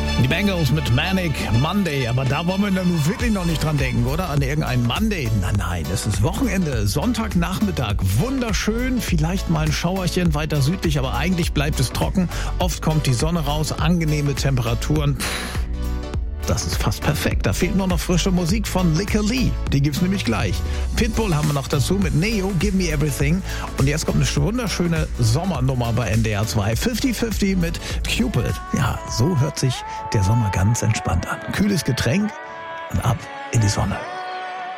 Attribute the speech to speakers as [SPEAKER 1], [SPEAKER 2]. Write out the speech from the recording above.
[SPEAKER 1] Die Bengals mit Manic Monday, aber da wollen wir nun wirklich noch nicht dran denken, oder? An irgendeinen Monday. Nein, es ist Wochenende, Sonntagnachmittag, wunderschön, vielleicht mal ein Schauerchen weiter südlich, aber eigentlich bleibt es trocken. Oft kommt die Sonne raus, angenehme Temperaturen. Das ist fast perfekt. Da fehlt nur noch frische Musik von Licker Lee. Die gibt's nämlich gleich. Pitbull haben wir noch dazu mit Neo, Give Me Everything. Und jetzt kommt eine wunderschöne Sommernummer bei NDR 2. 50-50 mit Cupid. Ja, so hört sich der Sommer ganz entspannt an. Kühles Getränk und ab in die Sonne.